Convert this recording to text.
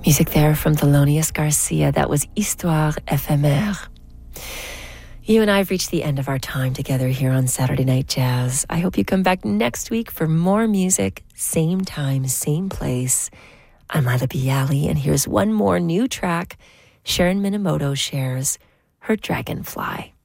Music there from Thelonious Garcia. That was Histoire éphémère. You and I have reached the end of our time together here on Saturday Night Jazz. I hope you come back next week for more music, same time, same place. I'm Ila Bialy, and here's one more new track. Sharon Minamoto shares her Dragonfly.